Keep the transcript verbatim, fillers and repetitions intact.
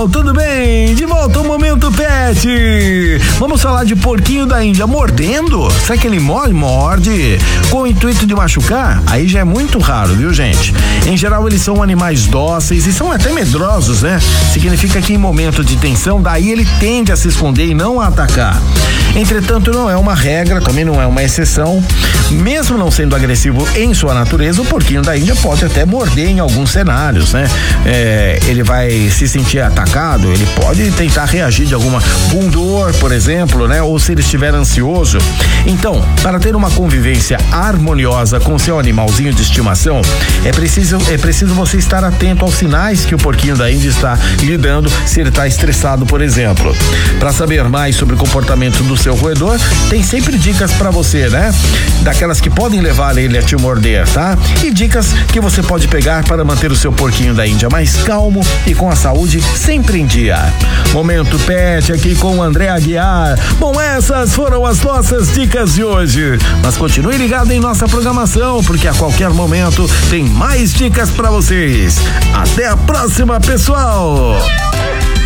pessoal, tudo bem? De volta ao Momento Pet. Vamos falar de porquinho da Índia mordendo? Será que ele morde? Morde. Com o intuito de machucar? Aí já é muito raro, viu, gente? Em geral, eles são animais dóceis e são até medrosos, né? Significa que em momento de tensão, daí ele tende a se esconder e não a atacar. Entretanto, não é uma regra, também não é uma exceção. Mesmo não sendo agressivo em sua natureza, o porquinho da Índia pode até morder em alguns cenários, né? É, ele vai se sentir atacado, ele pode tentar reagir de alguma com dor, por exemplo, né? Ou se ele estiver ansioso. Então, para ter uma convivência harmoniosa com seu animalzinho de estimação, é preciso, é preciso você estar atento aos sinais que o porquinho da Índia está lhe dando, se ele está estressado, por exemplo. Para saber mais sobre o comportamento do seu roedor, tem sempre dicas para você, né? Daquelas que podem levar ele a te morder, tá? E dicas que você pode pegar para manter o seu porquinho da Índia mais calmo e com a saúde sempre em dia. Momento Pet aqui com o André Aguiar. Bom, essas foram as nossas dicas de hoje. Mas continue ligado em nossa programação, porque a qualquer momento tem mais dicas para vocês. Até a próxima, pessoal!